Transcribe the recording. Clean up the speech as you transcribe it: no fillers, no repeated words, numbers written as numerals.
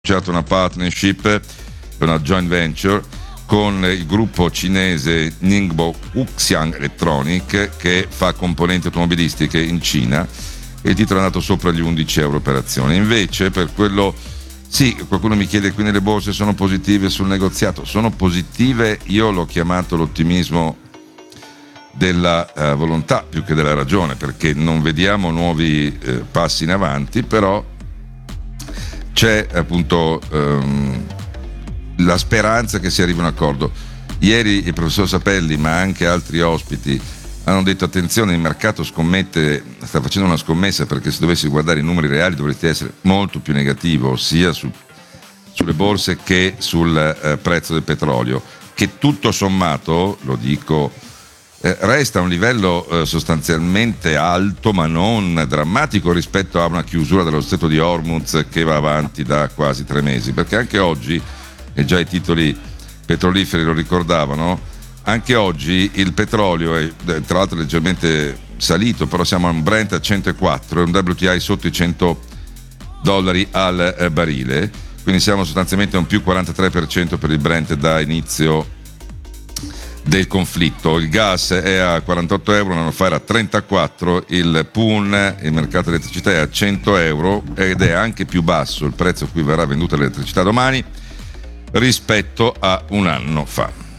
annunciato una partnership, una joint venture con il gruppo cinese Ningbo Wuxiang Electronic, che fa componenti automobilistiche in Cina, e il titolo è andato sopra gli €11 per azione. Invece, per quello, sì, qualcuno mi chiede, quindi le borse sono positive sul negoziato? Sono positive, io l'ho chiamato l'ottimismo della volontà più che della ragione, perché non vediamo nuovi passi in avanti, però c'è appunto la speranza che si arrivi a un accordo. Ieri il professor Sapelli, ma anche altri ospiti, hanno detto: attenzione, il mercato scommette, sta facendo una scommessa, perché se dovessi guardare i numeri reali dovreste essere molto più negativo sia sulle borse che sul prezzo del petrolio, che tutto sommato, lo dico, resta a un livello sostanzialmente alto, ma non drammatico rispetto a una chiusura dello stretto di Hormuz che va avanti da quasi 3 mesi, perché anche oggi, e già i titoli petroliferi lo ricordavano, anche oggi il petrolio è tra l'altro leggermente salito, però siamo a un Brent a 104 e un WTI sotto i $100 al barile, quindi siamo sostanzialmente a un più 43% per il Brent da inizio del conflitto. Il gas è a €48, un anno fa era a 34, il PUN, il mercato dell'elettricità, è a €100 ed è anche più basso il prezzo a cui verrà venduta l'elettricità domani rispetto a un anno fa.